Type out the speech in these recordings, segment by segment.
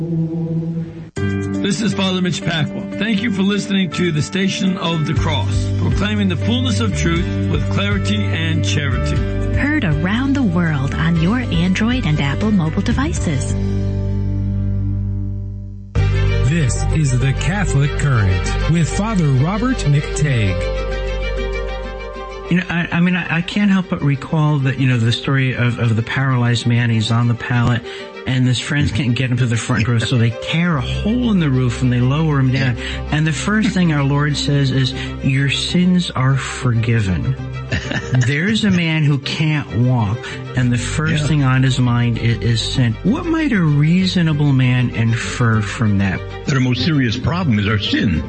This is Father Mitch Pacwa. Thank you for listening to the Station of the Cross, proclaiming the fullness of truth with clarity and charity. Heard around the world on your Android and Apple mobile devices. This is the Catholic Current with Father Robert McTague. You know, I can't help but recall that, the story of the paralyzed man. He's on the pallet, and his friends can't get him to the front row, so they tear a hole in the roof and they lower him down. And the first thing our Lord says is, your sins are forgiven. There's a man who can't walk, and the first thing on his mind is sin. What might a reasonable man infer from that? That our most serious problem is our sin.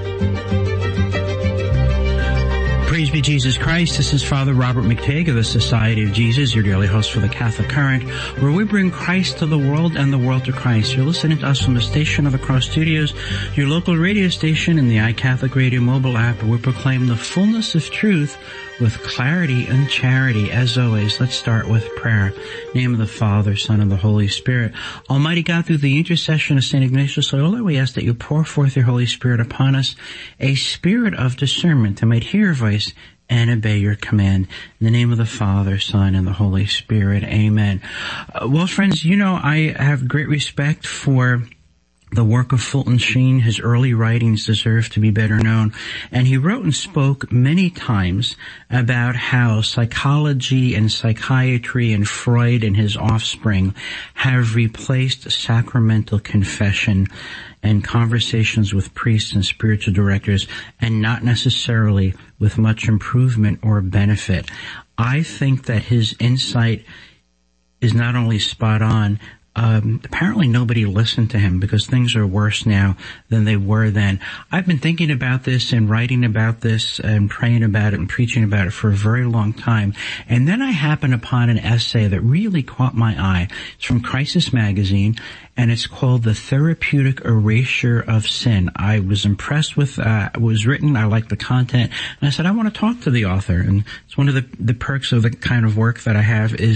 Praise be Jesus Christ. This is Father Robert McTague of the Society of Jesus, your daily host for the Catholic Current, where we bring Christ to the world and the world to Christ. You're listening to us from the Station of the Cross Studios, your local radio station and the iCatholic Radio mobile app, where we proclaim the fullness of truth with clarity and charity. As always, let's start with prayer. In the name of the Father, Son, and the Holy Spirit. Almighty God, through the intercession of St. Ignatius Loyola, we ask that you pour forth your Holy Spirit upon us, a spirit of discernment that might hear your voice and obey your command. In the name of the Father, Son, and the Holy Spirit. Amen. Well, friends, I have great respect for the work of Fulton Sheen. His early writings deserve to be better known. And he wrote and spoke many times about how psychology and psychiatry and Freud and his offspring have replaced sacramental confession and conversations with priests and spiritual directors, and not necessarily with much improvement or benefit. I think that his insight is not only spot on, apparently nobody listened to him, because things are worse now than they were then. I've been thinking about this and writing about this and praying about it and preaching about it for a very long time. And then I happened upon an essay that really caught my eye. It's from Crisis Magazine, and it's called The Therapeutic Erasure of Sin. I was impressed with what was written. I liked the content. And I said, I want to talk to the author. And it's one of the perks of the kind of work that I have is